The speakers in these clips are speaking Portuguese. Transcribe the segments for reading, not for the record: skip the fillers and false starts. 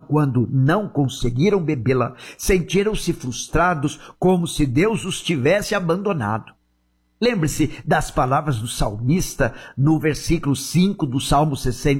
quando não conseguiram bebê-la, sentiram-se frustrados, como se Deus os tivesse abandonado. Lembre-se das palavras do salmista no versículo 5 do Salmo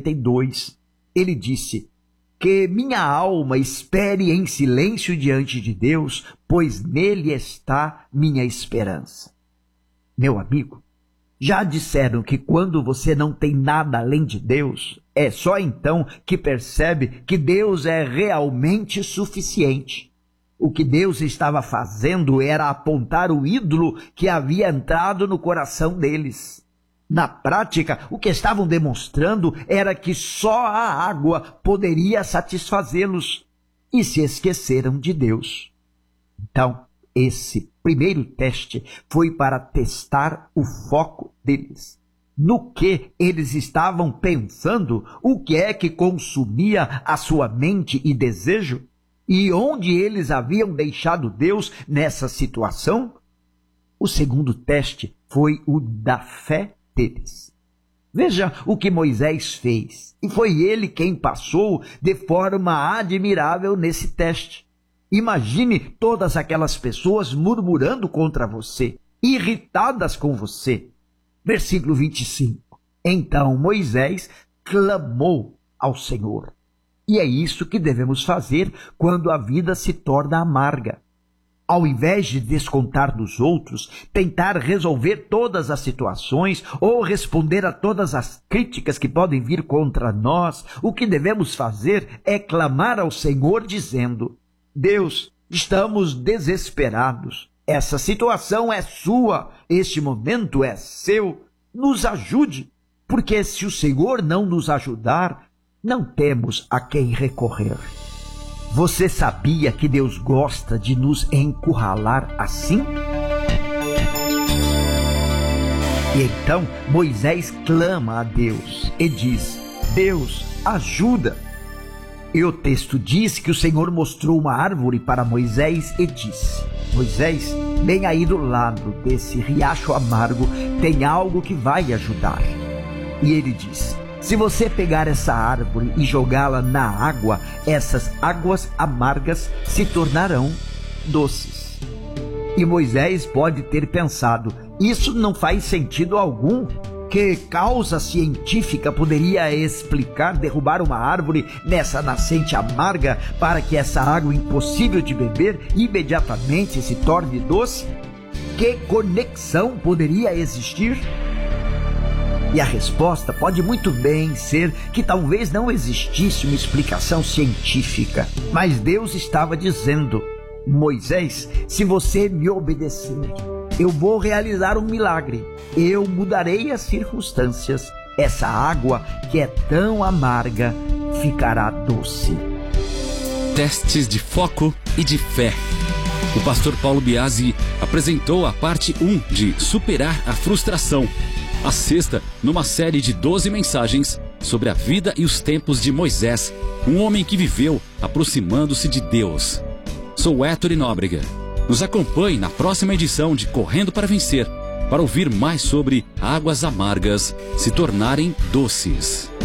62. Ele disse: que minha alma espere em silêncio diante de Deus, pois nele está minha esperança. Meu amigo, já disseram que quando você não tem nada além de Deus, é só então que percebe que Deus é realmente suficiente. O que Deus estava fazendo era apontar o ídolo que havia entrado no coração deles. Na prática, o que estavam demonstrando era que só a água poderia satisfazê-los, e se esqueceram de Deus. Então, esse primeiro teste foi para testar o foco deles. No que eles estavam pensando, o que é que consumia a sua mente e desejo, e onde eles haviam deixado Deus nessa situação. O segundo teste foi o da fé deles. Veja o que Moisés fez, e foi ele quem passou de forma admirável nesse teste. Imagine todas aquelas pessoas murmurando contra você, irritadas com você. Versículo 25. Então Moisés clamou ao Senhor. E é isso que devemos fazer quando a vida se torna amarga. Ao invés de descontar dos outros, tentar resolver todas as situações ou responder a todas as críticas que podem vir contra nós, o que devemos fazer é clamar ao Senhor dizendo: Deus, estamos desesperados. Essa situação é sua, este momento é seu. Nos ajude, porque se o Senhor não nos ajudar, não temos a quem recorrer. Você sabia que Deus gosta de nos encurralar assim? E então Moisés clama a Deus e diz: Deus, ajuda. E o texto diz que o Senhor mostrou uma árvore para Moisés e disse: Moisés, bem aí do lado desse riacho amargo tem algo que vai ajudar. E ele diz: se você pegar essa árvore e jogá-la na água, essas águas amargas se tornarão doces. E Moisés pode ter pensado: isso não faz sentido algum. Que causa científica poderia explicar derrubar uma árvore nessa nascente amarga para que essa água impossível de beber imediatamente se torne doce? Que conexão poderia existir? E a resposta pode muito bem ser que talvez não existisse uma explicação científica, mas Deus estava dizendo: Moisés, se você me obedecer, eu vou realizar um milagre. Eu mudarei as circunstâncias. Essa água que é tão amarga ficará doce. Testes de foco e de fé. O pastor Paulo Biasi apresentou a parte 1 de Superar a Frustração, a sexta numa série de 12 mensagens sobre a vida e os tempos de Moisés, um homem que viveu aproximando-se de Deus. Sou Héctor Nóbrega. Nos acompanhe na próxima edição de Correndo para Vencer, para ouvir mais sobre águas amargas se tornarem doces.